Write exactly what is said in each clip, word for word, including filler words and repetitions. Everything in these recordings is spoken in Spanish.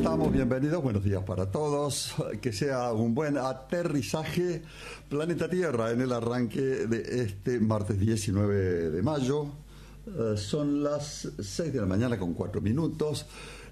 estamos? Bienvenidos, buenos días para todos. Que sea un buen aterrizaje planeta Tierra en el arranque de este martes diecinueve de mayo. Uh, son las seis de la mañana con cuatro minutos.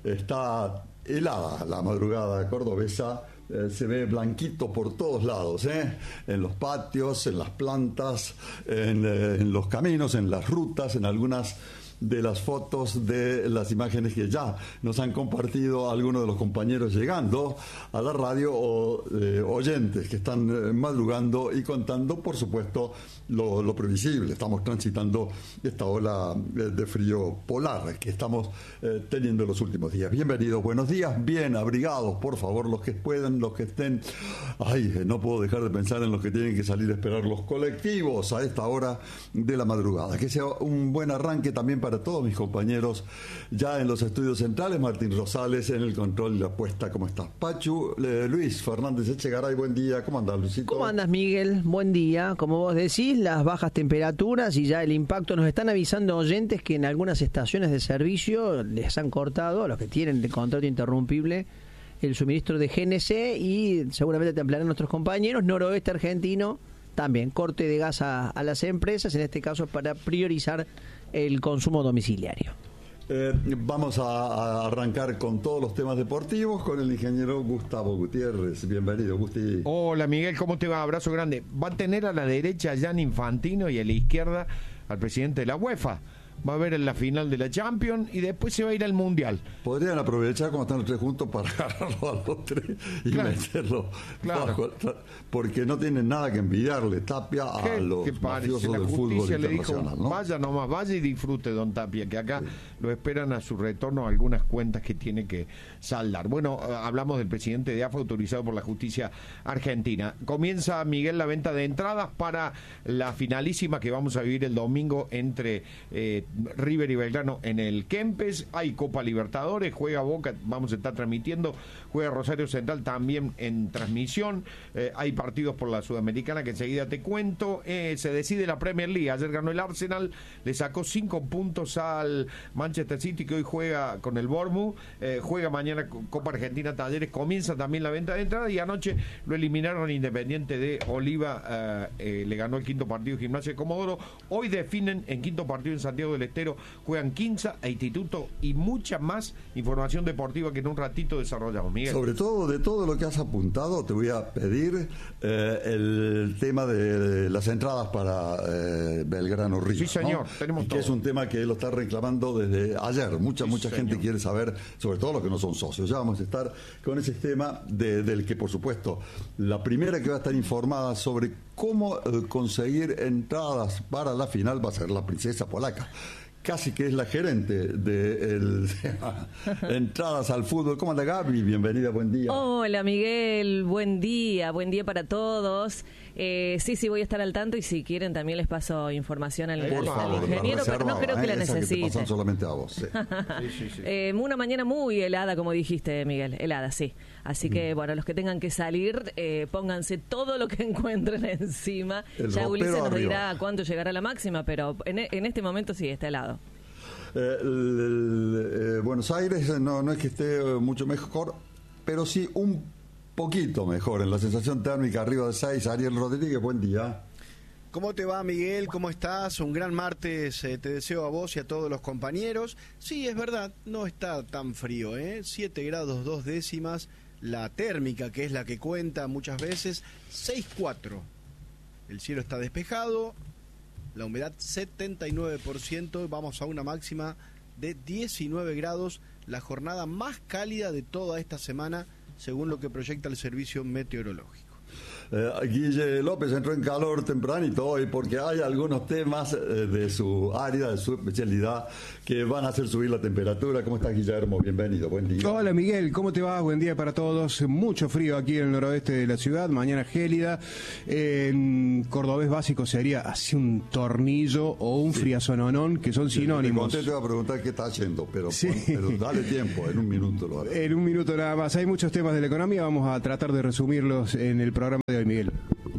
Está helada la madrugada cordobesa. Eh, se ve blanquito por todos lados, ¿eh? En los patios, en las plantas, en, eh, en los caminos, en las rutas, en algunas de las fotos, de las imágenes que ya nos han compartido algunos de los compañeros llegando a la radio o eh, oyentes que están eh, madrugando y contando, por supuesto, lo, lo previsible. Estamos transitando esta ola eh, de frío polar que estamos eh, teniendo en los últimos días. Bienvenidos, buenos días, bien abrigados, por favor, los que puedan, los que estén. Ay, no puedo dejar de pensar en los que tienen que salir a esperar los colectivos a esta hora de la madrugada. Que sea un buen arranque también para para todos mis compañeros ya en los estudios centrales. Martín Rosales en el control y la puesta. ¿Cómo estás, Pachu? Eh, Luis Fernández Echegaray, buen día. ¿Cómo andas, Luisito? ¿Cómo andas, Miguel? Buen día. Como vos decís, las bajas temperaturas y ya el impacto. Nos están avisando oyentes que en algunas estaciones de servicio les han cortado, a los que tienen de contrato interrumpible, el suministro de G N C, y seguramente te ampliarán nuestros compañeros. Noroeste argentino también, corte de gas a, a las empresas, en este caso para priorizar el consumo domiciliario. Eh, vamos a, a arrancar con todos los temas deportivos con el ingeniero Gustavo Gutiérrez. Bienvenido, Gusti. Hola, Miguel, ¿cómo te va? Abrazo grande. Va a tener a la derecha a Gianni Infantino y a la izquierda al presidente de la UEFA. Va a ver en la final de la Champions y después se va a ir al Mundial. Podrían aprovechar como están los tres juntos para agarrarlo a los tres y claro, meterlo claro. bajo, porque no tienen nada que envidiarle Tapia a ¿Qué, los qué mafiosos del fútbol le internacional, dijo, ¿no? Vaya nomás, vaya y disfrute, don Tapia, que acá sí. lo esperan a su retorno algunas cuentas que tiene que saldar. Bueno, hablamos del presidente de A F A autorizado por la justicia argentina. Comienza, Miguel, la venta de entradas para la finalísima que vamos a vivir el domingo entre eh, River y Belgrano en el Kempes. Hay Copa Libertadores, juega Boca, vamos a estar transmitiendo, juega Rosario Central también en transmisión. Eh, hay partidos por la Sudamericana que enseguida te cuento. Eh, se decide la Premier League. Ayer ganó el Arsenal, le sacó cinco puntos al Manchester City, que hoy juega con el Bournemouth. Eh, juega mañana Copa Argentina Talleres. Comienza también la venta de entrada y anoche lo eliminaron Independiente de Oliva. Eh, eh, le ganó el quinto partido Gimnasia de Comodoro. Hoy definen en quinto partido en Santiago del Estero, juegan Quinza e Instituto, y mucha más información deportiva que en un ratito desarrollamos, Miguel. Sobre todo, de todo lo que has apuntado, te voy a pedir eh, el tema de las entradas para eh, Belgrano River. Sí, señor, ¿no? tenemos y todo. Que es un tema que él lo está reclamando desde ayer. Mucha, sí, mucha señor. gente quiere saber, sobre todo los que no son socios. Ya vamos a estar con ese tema de, del que, por supuesto, la primera que va a estar informada sobre cómo eh, conseguir entradas para la final va a ser la princesa polaca. Casi que es la gerente de el, entradas al fútbol. ¿Cómo anda, Gaby? Bienvenida, buen día. Hola, Miguel, buen día, buen día para todos. Eh, sí, sí, voy a estar al tanto y si quieren también les paso información al, Por al, favor, al ingeniero, pero no creo que eh, la necesite. Que te pasan solamente a vos. Sí. sí, sí, sí. Eh, una mañana muy helada, como dijiste, Miguel, helada, sí. Así que, mm. bueno, los que tengan que salir, eh, pónganse todo lo que encuentren encima. El ya Ulises nos arriba. dirá cuánto llegará la máxima, pero en, en este momento sí, está helado. Eh, el, el, eh, Buenos Aires no, no es que esté mucho mejor, pero sí un poquito mejor en la sensación térmica, arriba de seis. Ariel Rodríguez, buen día. ¿Cómo te va, Miguel? ¿Cómo estás? Un gran martes eh, te deseo a vos y a todos los compañeros. Sí, es verdad, no está tan frío, ¿eh? siete grados dos décimas, la térmica, que es la que cuenta muchas veces, seis cuatro. El cielo está despejado, la humedad setenta y nueve por ciento, vamos a una máxima de diecinueve grados, la jornada más cálida de toda esta semana, según lo que proyecta el servicio meteorológico. Eh, Guille López entró en calor tempranito hoy porque hay algunos temas eh, de su área, de su especialidad, que van a hacer subir la temperatura. ¿Cómo estás, Guillermo? Bienvenido, buen día. Hola, Miguel, ¿cómo te va? Buen día para todos. Mucho frío aquí en el noroeste de la ciudad, mañana gélida. En cordobés básico sería así un tornillo o un sí. friazononón, que son sí, sinónimos. Te voy a preguntar qué está haciendo, pero, sí. pero dale tiempo, en un minuto lo haré. En un minuto nada más. Hay muchos temas de la economía, vamos a tratar de resumirlos en el programa de hoy, Miguel. Bueno.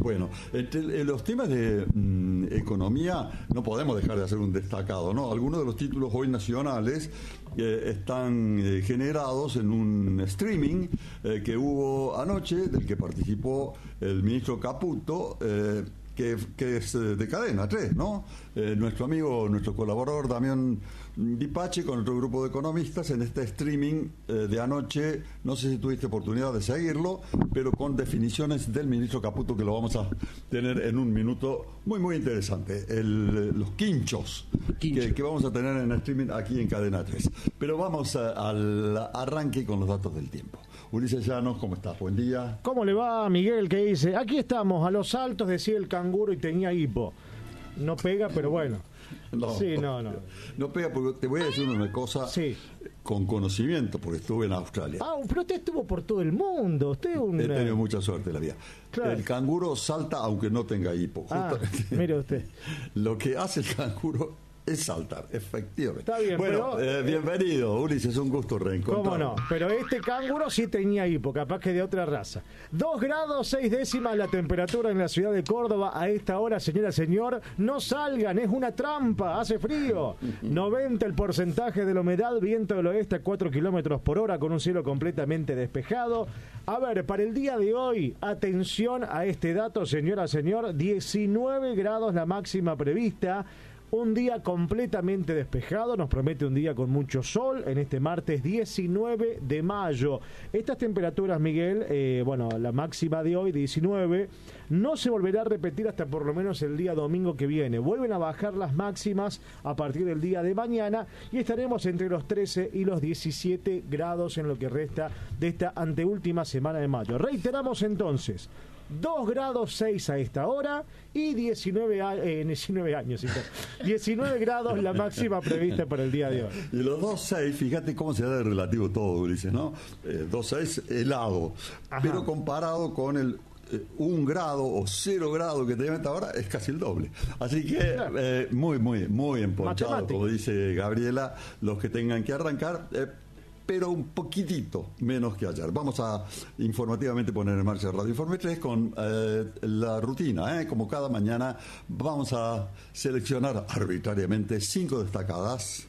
Bueno, entre los temas de mm, economía no podemos dejar de hacer un destacado, ¿no? Algunos de los títulos hoy nacionales eh, están eh, generados en un streaming eh, que hubo anoche, del que participó el ministro Caputo, eh, Que, que es de Cadena tres, ¿no? Eh, nuestro amigo, nuestro colaborador Damián Dipache con otro grupo de economistas en este streaming eh, de anoche, no sé si tuviste oportunidad de seguirlo, pero con definiciones del ministro Caputo que lo vamos a tener en un minuto muy muy interesante, el, los quinchos Quincho. que, que vamos a tener en el streaming aquí en Cadena tres. Pero vamos a, al arranque con los datos del tiempo. Ulises Llanos, ¿cómo estás? Buen día. ¿Cómo le va, Miguel? Que dice, aquí estamos, a los altos, decía el canguro y tenía hipo. No pega, pero bueno. No, sí, no, no. No pega porque te voy a decir una cosa sí. con conocimiento, porque estuve en Australia. Ah, pero usted estuvo por todo el mundo. Usted un... He tenido mucha suerte en la vida. Claro. El canguro salta aunque no tenga hipo. Ah, mire usted. Lo que hace el canguro es saltar, efectivamente. Está bien, bueno, pero, eh, bienvenido, Ulises, un gusto reencontrar. ¿Cómo no? Pero este canguro sí tenía hipo, capaz que de otra raza. Dos grados, seis décimas la temperatura en la ciudad de Córdoba. A esta hora, señora, señor, no salgan, es una trampa, hace frío. noventa el porcentaje de la humedad, viento del oeste a cuatro kilómetros por hora, con un cielo completamente despejado. A ver, para el día de hoy, atención a este dato, señora, señor, diecinueve grados la máxima prevista. Un día completamente despejado, nos promete un día con mucho sol en este martes diecinueve de mayo. Estas temperaturas, Miguel, eh, bueno, la máxima de hoy, diecinueve, no se volverá a repetir hasta por lo menos el día domingo que viene. Vuelven a bajar las máximas a partir del día de mañana y estaremos entre los trece y los diecisiete grados en lo que resta de esta anteúltima semana de mayo. Reiteramos entonces, dos grados seis a esta hora y diecinueve, a, eh, diecinueve años, diecinueve grados la máxima prevista para el día de hoy. Y los dos seis, fíjate cómo se da de relativo todo, Ulises, ¿no? Eh, dos seis helado, Ajá. pero comparado con el eh, un grado o cero grado que tenemos hasta ahora es casi el doble. Así que eh, muy, muy, muy emponchado, Matemática. como dice Gabriela, los que tengan que arrancar. Eh, pero un poquitito menos que ayer. Vamos a informativamente poner en marcha Radio Informe tres con eh, la rutina. ¿eh? Como cada mañana vamos a seleccionar arbitrariamente cinco destacadas.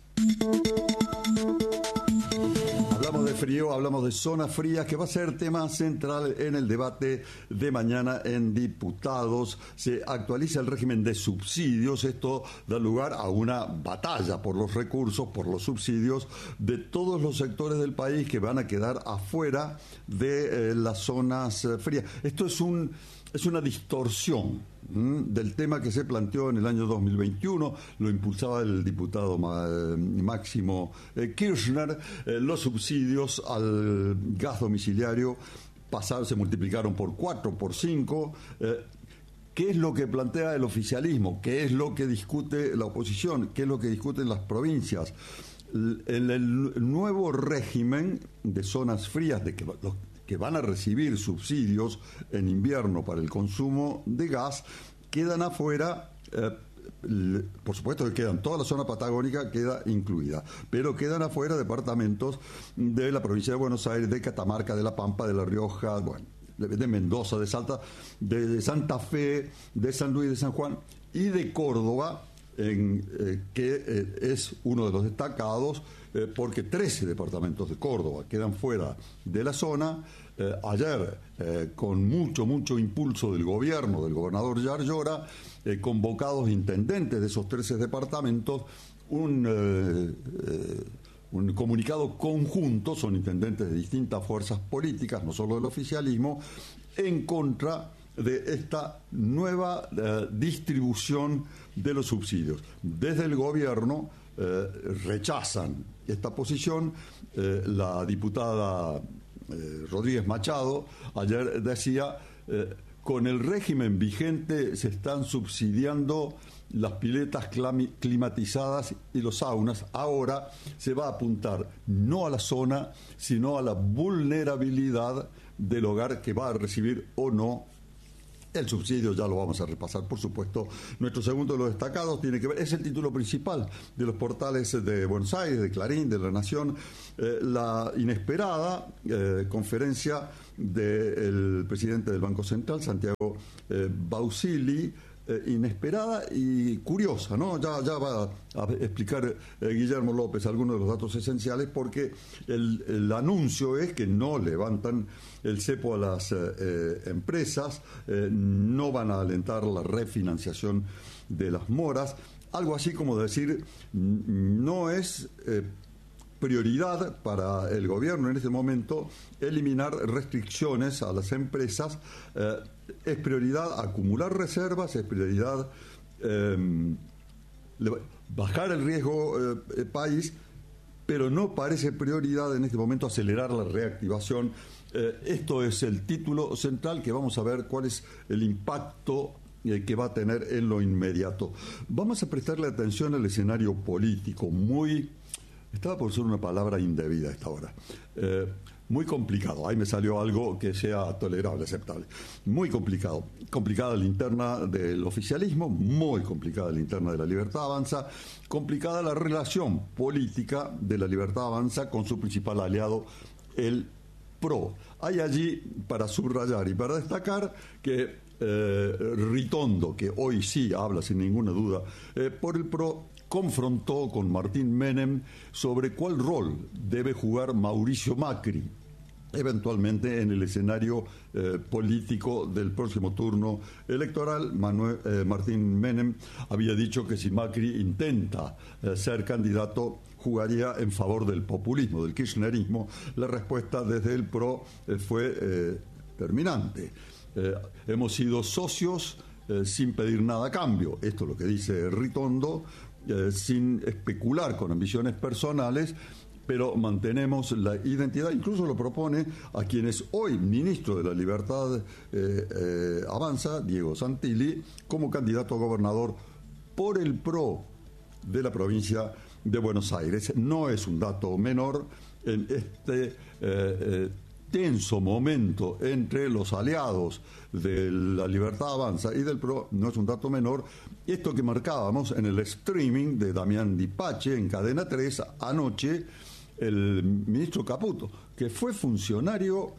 Hablamos de frío, hablamos de zonas frías, que va a ser tema central en el debate de mañana en diputados. Se actualiza el régimen de subsidios. Esto da lugar a una batalla por los recursos, por los subsidios de todos los sectores del país que van a quedar afuera de eh, las zonas eh, frías. Esto es un es una distorsión ¿m? del tema que se planteó en el año dos mil veintiuno, lo impulsaba el diputado ma, eh, Máximo eh, Kirchner. Eh, los subsidios al gas domiciliario pasaron, se multiplicaron por cuatro, por cinco. Eh, ¿Qué es lo que plantea el oficialismo? ¿Qué es lo que discute la oposición? ¿Qué es lo que discuten las provincias? El, el, el nuevo régimen de zonas frías, de que los que van a recibir subsidios en invierno para el consumo de gas, quedan afuera. Eh, por supuesto que quedan, toda la zona patagónica queda incluida, pero quedan afuera departamentos de la provincia de Buenos Aires, de Catamarca, de La Pampa, de La Rioja, bueno, de, de Mendoza, de Salta, de, de Santa Fe, de San Luis, de San Juan y de Córdoba, en, eh, que eh, es uno de los destacados, eh, porque trece departamentos de Córdoba quedan fuera de la zona. Eh, ayer, eh, con mucho, mucho impulso del gobierno, del gobernador Yar Llora, eh, convocados intendentes de esos trece departamentos, un, eh, eh, un comunicado conjunto, son intendentes de distintas fuerzas políticas, no solo del oficialismo, en contra de esta nueva eh, distribución de los subsidios. Desde el gobierno eh, rechazan esta posición. Eh, la diputada eh, Rodríguez Machado ayer decía, eh, con el régimen vigente se están subsidiando las piletas climatizadas y los saunas. Ahora se va a apuntar no a la zona, sino a la vulnerabilidad del hogar que va a recibir o no El subsidio ya lo vamos a repasar, por supuesto. Nuestro segundo de los destacados tiene que ver, es el título principal de los portales de Buenos Aires, de Clarín, de La Nación, eh, la inesperada eh, conferencia del presidente del Banco Central, Santiago eh, Bausili, eh, inesperada y curiosa, ¿no? Ya, ya va a explicar eh, Guillermo López algunos de los datos esenciales, porque el, el anuncio es que no levantan el cepo a las eh, empresas, eh, no van a alentar la refinanciación de las moras, algo así como decir, no es eh, prioridad para el gobierno en este momento eliminar restricciones a las empresas, eh, es prioridad acumular reservas, es prioridad eh, bajar el riesgo eh, país, pero no parece prioridad en este momento acelerar la reactivación. Eh, esto es el título central, que vamos a ver cuál es el impacto eh, que va a tener en lo inmediato. Vamos a prestarle atención al escenario político, muy, estaba por ser una palabra indebida a esta hora, eh, muy complicado. Ahí me salió algo que sea tolerable, aceptable. Muy complicado. Complicada la interna del oficialismo, muy complicada la interna de La Libertad Avanza, complicada la relación política de La Libertad Avanza con su principal aliado, el PRO. Hay allí, para subrayar y para destacar, que eh, Ritondo, que hoy sí habla sin ninguna duda eh, por el PRO, confrontó con Martín Menem sobre cuál rol debe jugar Mauricio Macri eventualmente en el escenario eh, político del próximo turno electoral. Manuel, eh, Martín Menem había dicho que si Macri intenta eh, ser candidato, jugaría en favor del populismo, del kirchnerismo. La respuesta desde el PRO eh, fue eh, terminante. Eh, hemos sido socios eh, sin pedir nada a cambio. Esto es lo que dice Ritondo, eh, sin especular con ambiciones personales, pero mantenemos la identidad. Incluso lo propone a quien es hoy ministro de la Libertad eh, eh, Avanza, Diego Santilli, como candidato a gobernador por el PRO de la provincia de Buenos Aires. No es un dato menor en este eh, eh, tenso momento entre los aliados de la Libertad Avanza y del PRO, no es un dato menor. Esto que marcábamos en el streaming de Damián Dipache en Cadena tres anoche, el ministro Caputo, que fue funcionario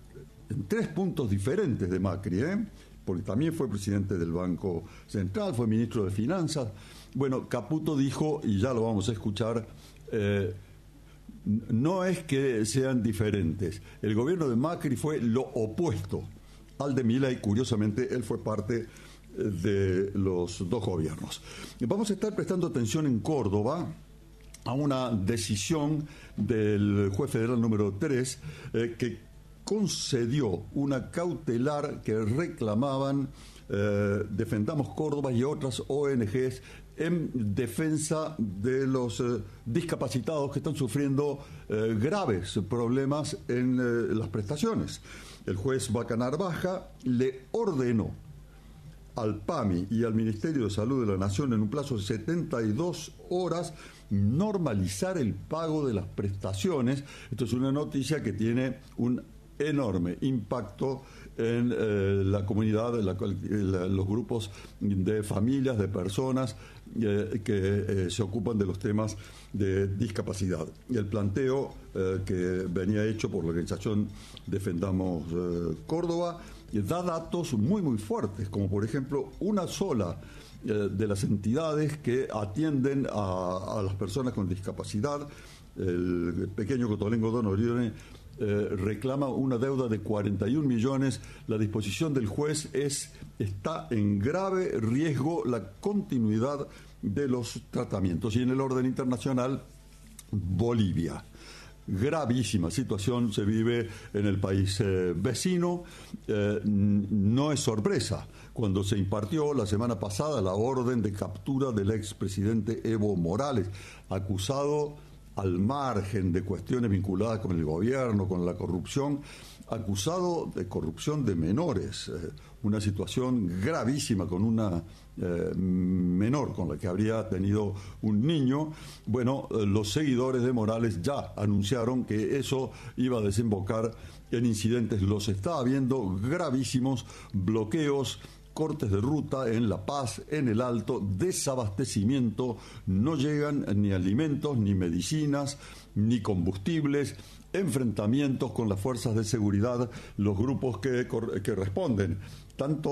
en tres puntos diferentes de Macri, ¿eh? porque también fue presidente del Banco Central, fue ministro de Finanzas. Bueno, Caputo dijo, y ya lo vamos a escuchar, eh, no es que sean diferentes. El gobierno de Macri fue lo opuesto al de Milei. Curiosamente, él fue parte de los dos gobiernos. Vamos a estar prestando atención en Córdoba a una decisión del juez federal número tres eh, que concedió una cautelar que reclamaban eh, Defendamos Córdoba y otras O N Ges en defensa de los eh, discapacitados que están sufriendo eh, graves problemas en eh, las prestaciones. El juez Bacanar Baja le ordenó al PAMI y al Ministerio de Salud de la Nación en un plazo de setenta y dos horas normalizar el pago de las prestaciones. Esto es una noticia que tiene un enorme impacto en eh, la comunidad, en la, en la, los grupos de familias, de personas eh, que eh, se ocupan de los temas de discapacidad. Y el planteo eh, que venía hecho por la organización Defendamos eh, Córdoba da datos muy muy fuertes, como por ejemplo una sola eh, de las entidades que atienden a, a las personas con discapacidad, el pequeño Cotolengo Don Orione, eh, reclama una deuda de cuarenta y un millones. La disposición del juez es está en grave riesgo la continuidad de los tratamientos. Y en el orden internacional, Bolivia. Gravísima situación se vive en el país eh, vecino. Eh, no es sorpresa cuando se impartió la semana pasada la orden de captura del expresidente Evo Morales, acusado al margen de cuestiones vinculadas con el gobierno, con la corrupción, acusado de corrupción de menores, eh, una situación gravísima con una eh, menor con la que habría tenido un niño. Bueno, eh, los seguidores de Morales ya anunciaron que eso iba a desembocar en incidentes. Los está habiendo gravísimos, bloqueos, cortes de ruta en La Paz, en el Alto, desabastecimiento, no llegan ni alimentos, ni medicinas, ni combustibles, enfrentamientos con las fuerzas de seguridad, los grupos que, que responden, tanto